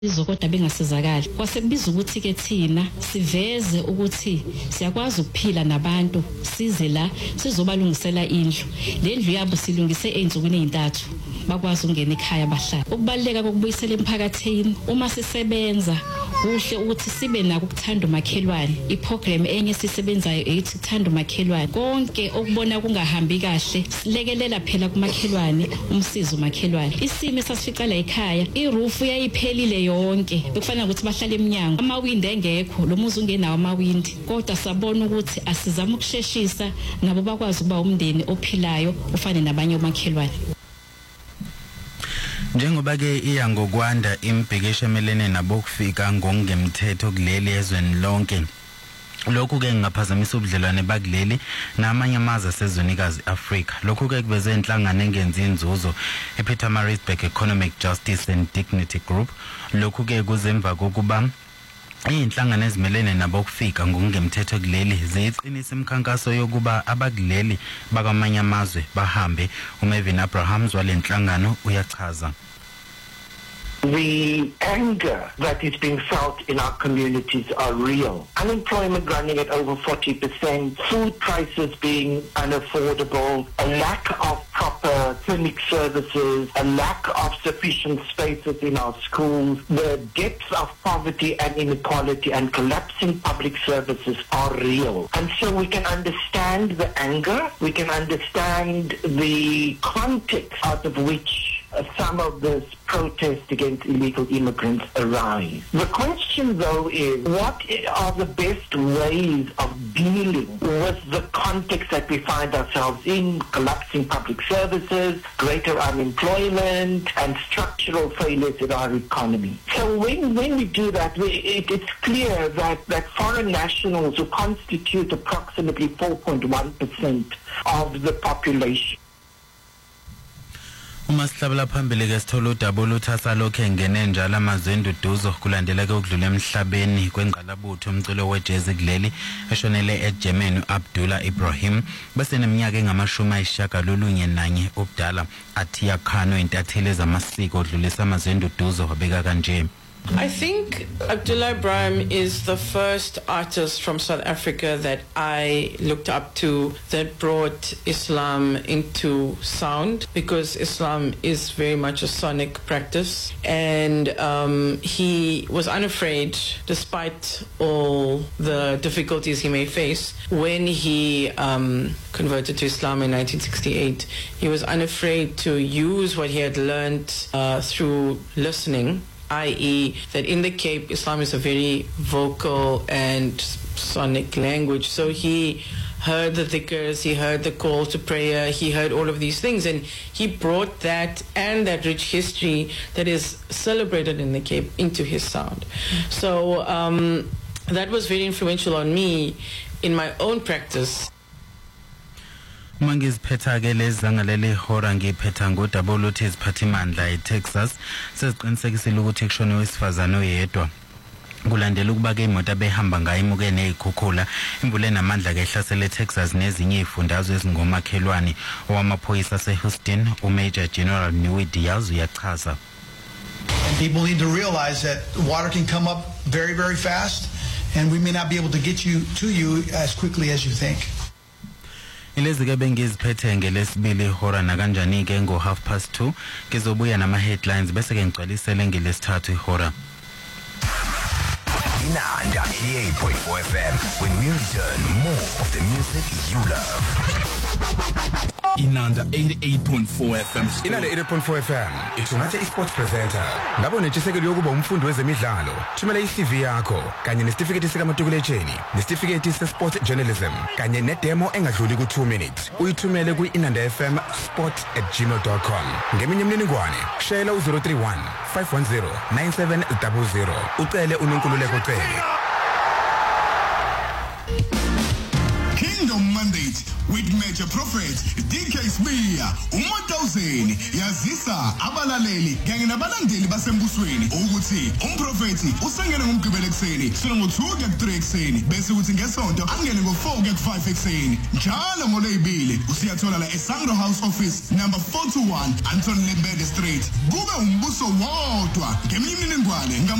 Kodwa bengasizakali kwase kubiza ukuthi ke thina siveze ukuthi siyakwazi ukuphila nabantu size la sizobalungisela indlu lendlu yabo silungise einsukwini ezintathu bakwazi ukungena ekhaya bahlala ukubaleka kokubuyisela emphakathini uma sisebenza kuhle ukuthi sibe nako ukuthanda umakhelwane iprogram enye sisebenzayo ethi thanda umakhelwane konke okubona kungahambi kahle silekelela phela kumakhelwane umsizo umakhelwane isimo esasifica la ekhaya iroof yayiphelile yonke bekufanele ukuthi bahlale eminyango amawindi engekho lo muzi ungenawo amawindi kodwa sabona ukuthi asizama ukusheshisa nabo bakwazi ukuba umndeni ophilayo ufane nabanye omakhelwane. Njengoba ke iya ngokwanda imbhekesho emelene nabokufika ngokungemthetho kuleli ezweni lonke lokhu ke ngaphazamisa ubudlelwane bakuleli namanye amazwe asezwenikazi Africa lokhu ke kubeze inhlangano engenzi inzuzo ePietermaritzburg Economic Justice and Dignity Group lokhu ke kuzemva kokuba inhlangano ezimelene nabokufika ngokungemthetho kuleli ziyiqinisa imikhankaso yokuba abakuleli bakamanye amazwe bahambe. uMevin Abrahams walenhlangano uyachaza. The anger that is being felt in our communities are real. Unemployment running at over 40%, food prices being unaffordable, a lack of proper clinic services, a lack of sufficient spaces in our schools, the depths of poverty and inequality and collapsing public services are real. And so we can understand the anger, we can understand the context out of which some of this protest against illegal immigrants arise. The question, though, is what are the best ways of dealing with the context that we find ourselves in, collapsing public services, greater unemployment, and structural failures in our economy. So when we do that, it's clear that foreign nationals who constitute approximately 4.1% of the population. Umashlabela phambili ke sithola udabula uthasa lokho engene njalo amazwendu uduzo kulandela ke ukudlula emhlabeni kwengqalabutho umculo wejazz kuleli eshonele eGermany Abdullah Ibrahim bese neminyaka engama-91 ubudala athiya khano intatheli ezamasiko odlulisa amazwendu uduzo wabeka kanje. I think Abdullah Ibrahim is the first artist from South Africa that I looked up to that brought Islam into sound, because Islam is very much a sonic practice, and he was unafraid, despite all the difficulties he may face. When he converted to Islam in 1968, he was unafraid to use what he had learned through listening, i.e. that in the Cape, Islam is a very vocal and sonic language. So he heard the dhikrs, he heard the call to prayer, he heard all of these things, and he brought that and that rich history that is celebrated in the Cape into his sound. So that was very influential on me in my own practice. Mangiziphetha ke lezangalele hora ngiphetha ngodabula uthi iziphathimandla eTexas seziqinisekisile ukuthi kushone wesifazana oyedwa kulandela ukuba ke imoto abehamba ngayo imuke nezikhukhula imvule namandla ke ehlasela eTexas nezinye izifundazwe ezingomakhelwane owamaphoyisa aseHouston uMajor General Newey Diaz uyachaza. People need to realize that water can come up very, very fast, and we may not be able to get to you as quickly as you think. Ilezi ke bengiziphethe ngelesibili ihora nakanjani ke ngo 2:30 kizobuya nama headlines bese ke ngicwalisele ngelesithathu ihora. Inanda 88.4 FM, when we return, more of the music you love. Inanda 88.4 FM. Inanda 88.4 FM. Ithungathe esports presenter. Ngabo nentshisekelo yokuba umfundi wezemidlalo. Thumela iCV yakho kanye nesitifiketi sikamatikuletsheni, nesitifiketi sesport journalism kanye nedemo engadluli ku2 minutes. Uyithumele ku inandafmsport@gmail.com. Ngeminye imininingwane, shayela u031 510 9700. Ucele uNonkululeko ucele. Kingdom Monday. Date with Major Prophet DK Smear uModawuzeni yazisa abalaleli kanye nabalandeli basembusweni ukuthi umprofeti usengene ngomgqibelo ekseni sona ngo2 kuya ku3 ekseni bese uthi ngesonto angene ngo4 kuya ku5 ekseni njalo ngoLweyibili usiyathola la eSangro House Office number 421 Anton Lembede Street kube umbuso wodwa ngemininingwane